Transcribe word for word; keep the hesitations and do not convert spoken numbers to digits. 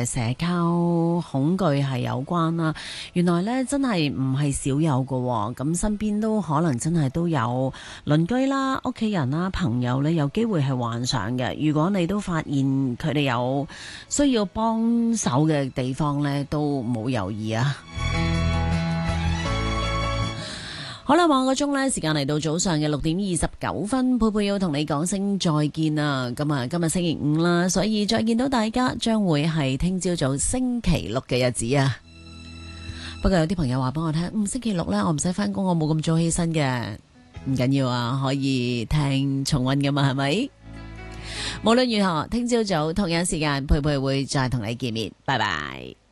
社交恐懼係有關啦。原來咧真係唔係少有㗎，咁身邊都可能真係都有鄰居啦、屋企人啦、朋友咧有機會係患上嘅。如果你都發現佢哋有需要幫手嘅地方咧，都唔好猶豫啊！好啦，望個鐘呢，時間嚟到早上嘅六點二十九分，佩佩要同你講聲再見啦。咁啊，今日星期五啦，所以再見到大家將會係聽朝早星期六嘅日子啊。不過有啲朋友話俾我聽，嗯，星期六呢，我唔使翻工，我冇咁早起身嘅，唔緊要啊，可以聽重溫噶嘛，係咪？無論如何，聽朝早同樣時間，佩佩會再同你見面，拜拜。